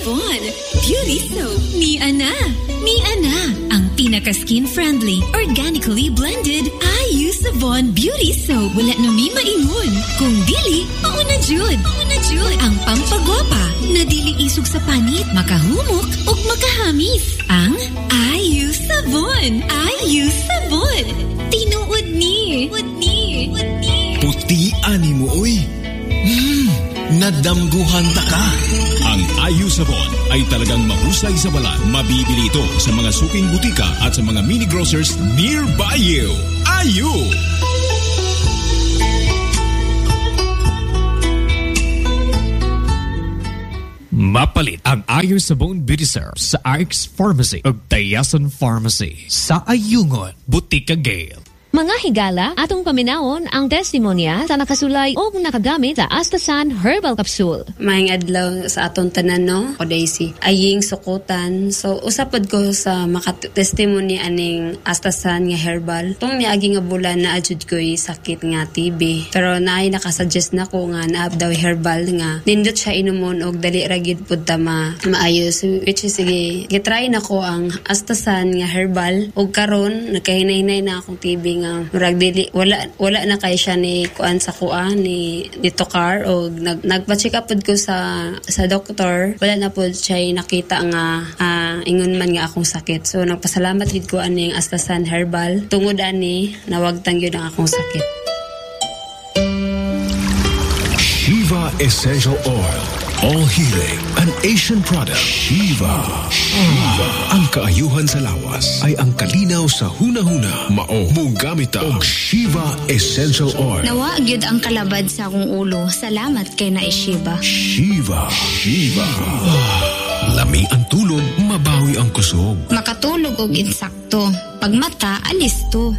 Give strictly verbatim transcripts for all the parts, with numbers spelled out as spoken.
Sabon Beauty Soap ni Ana. Ni Ana, ang pinaka-skin-friendly, organically blended Ayu Sabon Beauty Soap. Wala na mi maingon. Kung dili, mauna jud. Mauna jud. Ang pampagwapa na dili isog sa panit, makahumok ug makahamis. Ang Ayu Sabon. Ayu Sabon. Tinuod ni. Tinuod ni. Tinuod ni. Puti ani mo, oy. Hmm, nadamguhan ta ka. Ang Ayu Sabon ay talagang mahusay sa balat. Mabibili ito sa mga suking butika at sa mga mini grocers nearby you. Ayu! Mapalit ang Ayu Sabon Beauty Soap sa R X Pharmacy ug Tayasan Pharmacy sa Ayungon, Butika Gale. Mga higala, atong paminawon ang testimonya sa nakasulay o nakagamit sa Astasan Herbal Capsule. Maayong adlaw sa atong tanan, no? O Daisy, aying sukutan. So, usapod ko sa makatestimony aning Astasan nga herbal. Itong niagi nga bulan na adjud ko'y sakit nga T B. Pero naay nakasuggest na ko nga naap daw herbal nga. Nindot siya inumon og dali ragid pud ta ma maayos. Which is, sige, gitry na ko ang Astasan nga herbal. Og karon nagkahinay-hinay na akong T B nga murag dili wala wala na kay siya ni kuan sa kuan ni dito car o nag nagpa-check up pud ko sa sa doktor, wala na pud siya nakita nga uh, ingon man nga akong sakit. So nagpasalamat gid ko aning Astasan herbal tungod ani nawagtang gyud ang akong sakit. Shiva Essential Oil. All healing, an Asian product. Shiva. Shiva. Ang kaayuhan sa lawas ay ang kalinaw sa hunahuna. Mao mong gamit ang Shiva Essential Oil. Nawa gyud ang kalabad sa akong ulo. Salamat kay na Shiva. Shiva. Shiva. Lami ang tulog, mabawi ang kusog. Makatulog og insakto. Pag mata, alis to.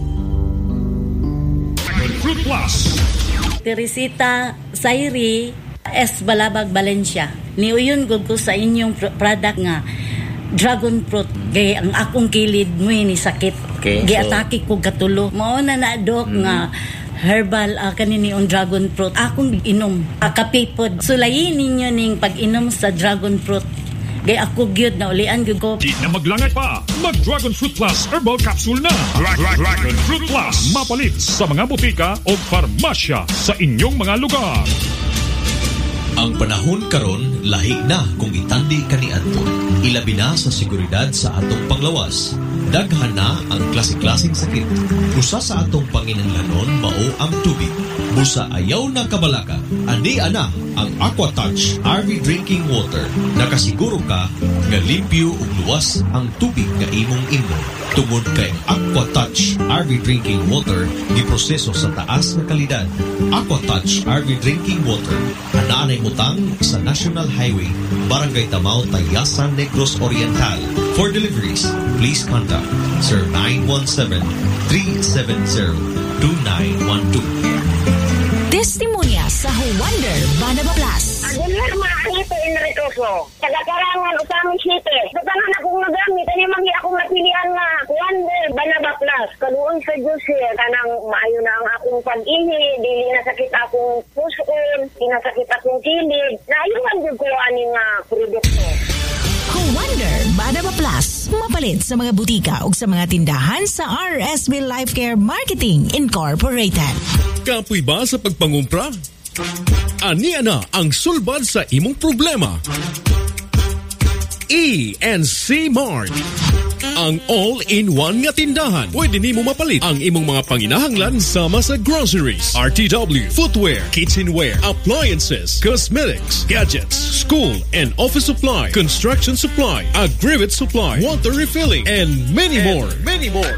Fruit Plus. Teresita Sairi S. Balabag, Valencia. Niuyon gud ko sa inyong product nga dragon fruit. Gay ang akong kilid mo ni sakit. Okay, giatake so ko katulo. Mao na na dok mm. nga herbal uh, kanini on dragon fruit. Akong inom. Akapipod. Sulayin ninyo ning pag-inom sa dragon fruit. Gay ako gyud na ulian gyud ko. Di na maglangay pa. Mag Dragon Fruit Plus Herbal Capsule na. Dra- Dra- Dragon Fruit Plus. Mapalit sa mga butika o farmasya sa inyong mga lugar. Ang panahon karon lahi na kung itandi kaniadto. Ilabi na sa seguridad sa atong panglawas. Daghan na ang klase-klaseng sakit. Usa sa atong panginahanglanon mao ang tubig. Busa ayaw na kabalaka. Andi ana ang AquaTouch R V Drinking Water. Nakasiguro ka nga limpyo ug luwas ang tubig nga imong imnon. Tungod kay AquaTouch R V Drinking Water giproseso sa taas nga kalidad. AquaTouch R V Drinking Water anaanay mutang sa National Highway, Barangay Tamao, Tayasan, Negros Oriental. For deliveries, please contact zero nine one seven, three seven zero, two nine one two. Testimonya sa Wonder Banaba Plus. Agunar makakita Enricoso. Tagakarangan usaming site. Datangan akong nagamit. Ano mangi akong napilihan nga Wonder Banaba Plus. Kaluon sa Diyos eh. Kanang maayo na ang akong pag-ihi. Dili nasakit akong puson. Dinasakit akong kilid. Naayuan din ko aning nga produkto. Wonder Banaba Plus. Mapalit sa mga butika o sa mga tindahan sa R S B Life Care Marketing Incorporated. Kapoy ba sa pagpangumpra? Ania na ang sulbad sa imong problema. E and C Mart. Ang all-in-one nga tindahan. Pwede nimo mapalit ang imong mga panginahanglan sama sa groceries, R T W, footwear, kitchenware, appliances, cosmetics, gadgets, school and office supply, construction supply, aggregate supply, water refilling, and many and more. Many more.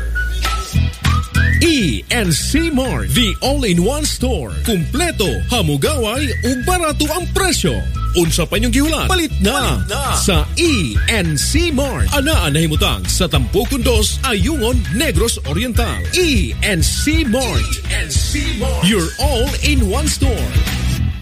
E and C Mart, the all-in-one store. Kumpleto, hamugaway, ug barato ang presyo. Unsa pa niyong gihulat? Palit na, Palit na sa E and C Mart. Anaan na himutang sa Tampukon dos, Ayungon, Negros Oriental. E and C Mart. E and C Mart. Your all-in-one store.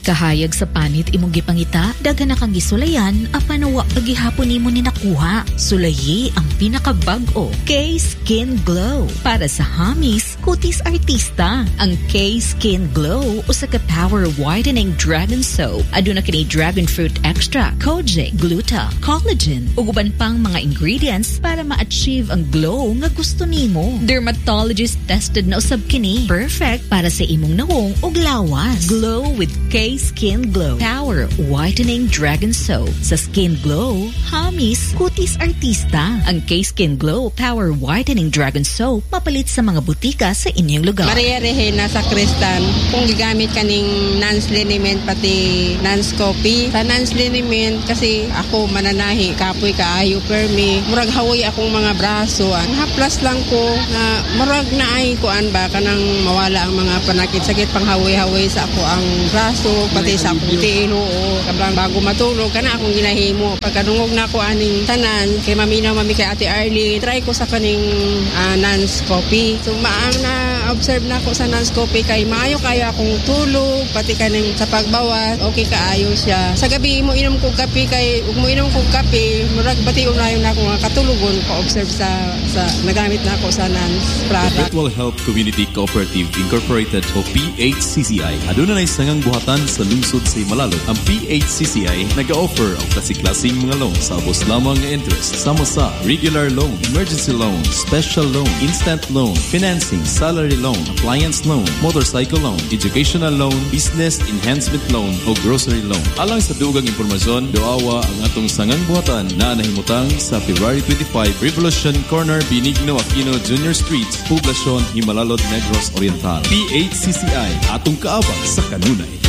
Kahayag sa panit imong gipangita, daghan na kang gisulayan apan wa pagihapon nimo ni nakuha. Sulayi ang pinakabag-o K-Skin Glow para sa hamis kutis artista. Ang K-Skin Glow usa ka power whitening dragon soap. Aduna kini dragon fruit extract, kojic, gluta, collagen ug uban pang mga ingredients para ma-achieve ang glow nga gusto nimo. Dermatologist tested na usab kini. Perfect para sa imong nawong ug lawas. Glow with K-Skin Glow Power Whitening Dragon Soap. Sa Skin Glow, hamis kutis artista. Ang K-Skin Glow Power Whitening Dragon Soap mapalit sa mga butika sa inyong lugar. Maria Regina sa Kristan, kung gigamit kaning Nance Liniment pati Nance Coffee. Sa Nance Liniment kasi ako mananahi, kapoy kaayo permi. Murag hawoy akong mga braso. Ang haplas lang ko na murag na ay kuan ba kanang mawala ang mga panakit-sakit pang hawoy-hawoy sa ako ang braso pati sa akong tiil oo. Kablang bago matulog kana akong ginahimo. Pagkadungog na ko aning tanan kay maminaw mami kay Ate Arlie, try ko sa kaning uh, Nance Coffee. So maang na observe na ko sa Nance Coffee kay maayo kayo akong tulog pati kaning sa pagbawas okay kaayo siya. Sa gabi mo inom kog kape kay ug mo inom kog kape murag bati unayon na ako nga katulugon ko observe sa sa nagamit na ako sa Nance product. Virtual Health Community Cooperative Incorporated o P H C C I. Aduna nay sangang buhatan sa lungsod sa Himalalo. Ang P H C C I nag-offer ang klase-klaseng mga loan sa ubos lamang nga interest. Sama sa regular loan, emergency loan, special loan, instant loan, financing, salary loan, appliance loan, motorcycle loan, educational loan, business enhancement loan o grocery loan. Alang sa dugang impormasyon, doawa ang atong sangang buhatan na nahimutang sa February twenty-fifth, Revolution Corner, Benigno Aquino Junior Street, Poblacion, Himalalod, Negros Oriental. P H C C I, atong kaabang sa kanunay.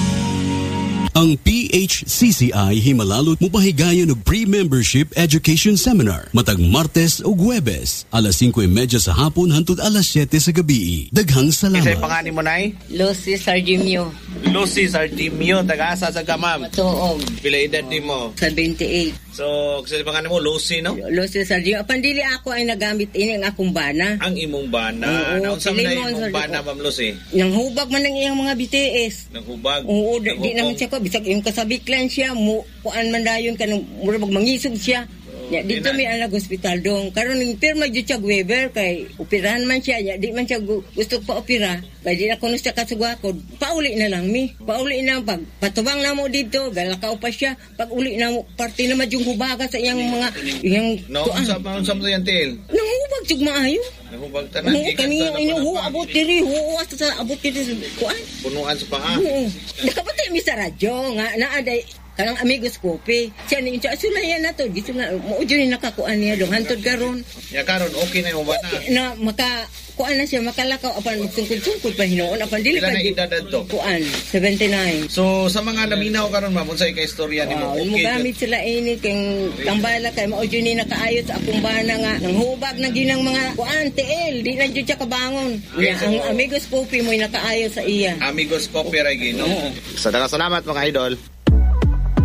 Ang P H C C I Himalalot mupahigayon og pre-membership education seminar matag Martes ug Huwebes alas singko y media sa hapon hangtod alas siyete sa gabi. Daghang salamat. Kisay pangani mo nay? Lucy Sardimio. Lucy Sardimio, taga-asa sa Gamam. Tuog. Pila edad nimo? seventy-eight. So, kisay pangani mo Lucy, no? Lucy Sardimio. Pandili ako ay nagamit ini ang akong bana. Ang imong bana. Oo, naunsa man na imong bana, Ma'am Lucy? Nang hubag man ang iyang mga B T S. Nang hubag. Oo, di, di naman siya ko bisag yung kasabiklan siya mo kuan man dayon kanang murag mangisog siya. Ya, dito may alag hospital dong. Karon ning pirma jud siya Weber kay operahan man siya. Ya, di man siya gu- gusto pa opera. Kay di na kuno siya kasugwakod. Pauli na lang mi. Pauli na pag patubang na mo dito, galakaw pa siya. Pag uli na mo party na madjung hubaga sa iyang mga iyang no, sa pa sa mo yan til. Nang hubag jud maayo. Nang hubag tanan gikan kani ang inyo hu abot diri hu hasta sa abot diri kuan. Punuan sa paa. Oo. Nakapatay mi sa radyo nga naa day kanang amigos kopi. Siya ni siya sulayan na to. Dito na mo jud nakakuan niya dong hantod karon. Ya karon okay na yung bana. Okay, na maka kuan na siya makalakaw apan magtungkol-tungkol pa hinoon apan dili pa edad to. Kuan seventy-nine. So sa mga naminaw karon ma'am unsay ka istorya nimo? Okay. Mo gamit sila ini keng tambala kay mao jud ni nakaayos sa akong bana nga nang hubag na ginang mga kuan T L di na jud siya kabangon. Okay, Ya, so, ang amigos kopi mo nakaayos sa iya. Amigos kopi ra gino. Oo. Sa daghang salamat mga idol.